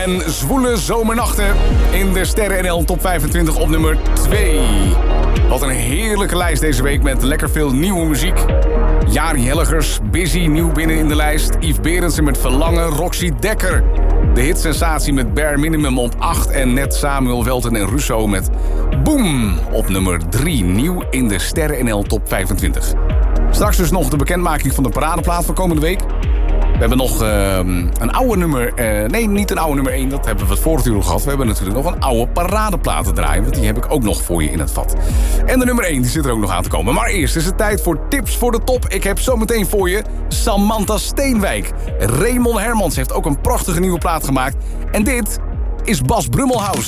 en zwoele zomernachten in de Sterren NL Top 25 op nummer 2. Wat een heerlijke lijst deze week met lekker veel nieuwe muziek. Jari Hellegers, Busy, nieuw binnen in de lijst. Yves Berendsen met Verlangen, Roxy Dekker. De hitsensatie met Bare Minimum op 8 en net Samuel Welten en Russo met Boom op nummer 3. Nieuw in de Sterren NL Top 25. Straks dus nog de bekendmaking van de paradeplaat van komende week. We hebben nog een oude nummer... nee, niet een oude nummer 1. Dat hebben we het vorige uur gehad. We hebben natuurlijk nog een oude paradeplaat te draaien. Want die heb ik ook nog voor je in het vat. En de nummer 1 die zit er ook nog aan te komen. Maar eerst is het tijd voor tips voor de top. Ik heb zometeen voor je Samantha Steenwijk. Raymond Hermans heeft ook een prachtige nieuwe plaat gemaakt. En dit is Bas Brummelhaus.